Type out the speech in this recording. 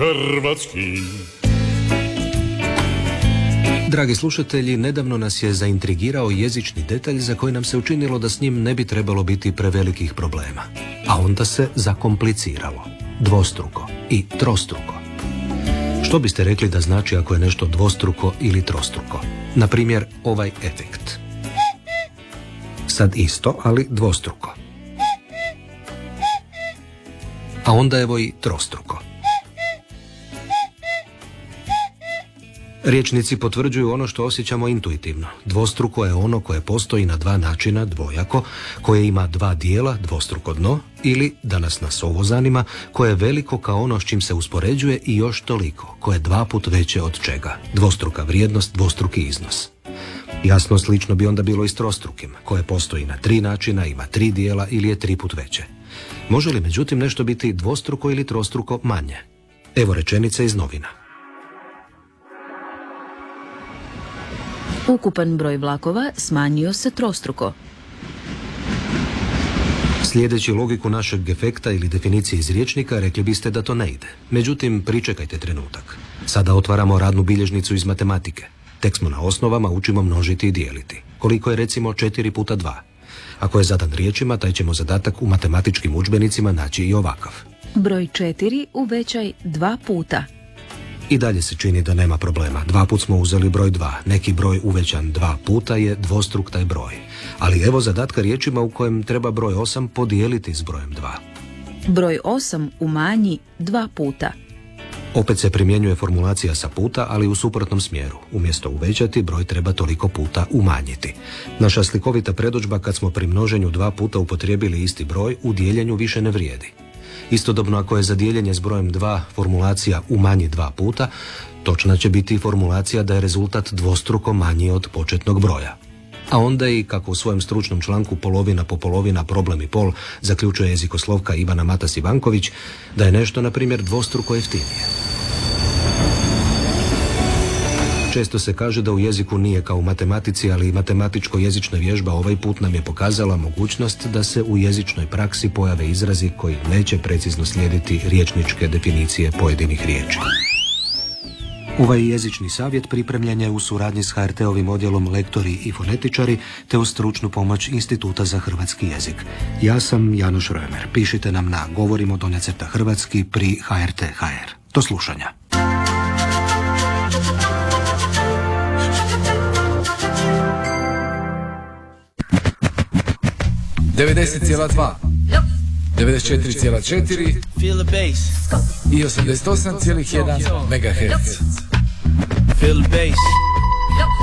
hrvatski. Dragi slušatelji, nedavno nas je zaintrigirao jezični detalj za koji nam se učinilo da s njim ne bi trebalo biti prevelikih problema. A onda se zakompliciralo. Dvostruko i trostruko. Što biste rekli da znači ako je nešto dvostruko ili trostruko? Na primjer, ovaj efekt. Sad isto, ali dvostruko. A onda evo i trostruko. Riječnici potvrđuju ono što osjećamo intuitivno. Dvostruko je ono koje postoji na dva načina, dvojako, koje ima dva dijela, dvostruko dno, ili, danas nas ovo zanima, koje je veliko kao ono s čim se uspoređuje i još toliko, koje je dva put veće od čega. Dvostruka vrijednost, dvostruki iznos. Jasno, slično bi onda bilo i s trostrukim, koje postoji na tri načina, ima tri dijela ili je tri put veće. Može li međutim nešto biti dvostruko ili trostruko manje? Evo rečenice iz novina. Ukupan broj vlakova smanjio se trostruko. Slijedeći logiku našeg efekta ili definicije iz rječnika, rekli biste da to ne ide. Međutim, pričekajte trenutak. Sada otvaramo radnu bilježnicu iz matematike. Tek smo na osnovama, učimo množiti i dijeliti. Koliko je recimo 4 puta 2? Ako je zadan riječima, taj ćemo zadatak u matematičkim udžbenicima naći i ovakav. Broj 4 uvećaj 2 puta. I dalje se čini da nema problema. 2 put smo uzeli broj 2. Neki broj uvećan 2 puta je dvostruk taj broj. Ali evo zadatka riječima u kojem treba broj 8 podijeliti s brojem 2. Broj 8 umanji 2 puta. Opet se primjenjuje formulacija sa puta, ali u suprotnom smjeru. Umjesto uvećati, broj treba toliko puta umanjiti. Naša slikovita predodžba kad smo pri množenju 2 puta upotrijebili isti broj, u dijeljenju više ne vrijedi. Istodobno, ako je za dijeljenje s brojem 2 formulacija umanji 2 puta, točna će biti formulacija da je rezultat dvostruko manji od početnog broja. A onda i, kako u svojem stručnom članku Polovina po polovina problem i pol zaključuje jezikoslovka Ivana Matas Ivanković, da je nešto, na primjer, dvostruko jeftinije. Često se kaže da u jeziku nije kao u matematici, ali i matematičko-jezična vježba ovaj put nam je pokazala mogućnost da se u jezičnoj praksi pojave izrazi koji neće precizno slijediti riječničke definicije pojedinih riječi. Ovaj jezični savjet pripremljen je u suradnji s HRT-ovim odjelom Lektori i fonetičari te uz stručnu pomoć Instituta za hrvatski jezik. Ja sam Janoš Römer. Pišite nam na govorimo_hrvatski pri HRT.hr. Do slušanja. 90,2, 94,4 i 88,1 MHz.